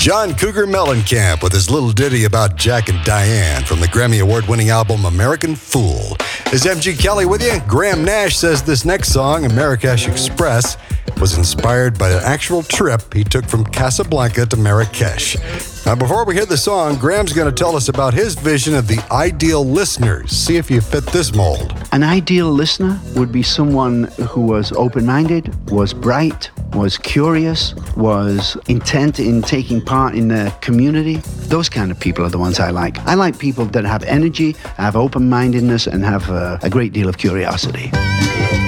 John Cougar Mellencamp with his little ditty about Jack and Diane from the Grammy Award-winning album American Fool. Is MG Kelly with you? Graham Nash says this next song, Marrakesh Express, was inspired by an actual trip he took from Casablanca to Marrakesh. Now, before we hear the song, Graham's going to tell us about his vision of the ideal listeners. See if you fit this mold. An ideal listener would be someone who was open-minded, was bright, was curious, was intent in taking part in the community. Those kind of people are the ones I like. I like people that have energy, have open-mindedness, and have a great deal of curiosity.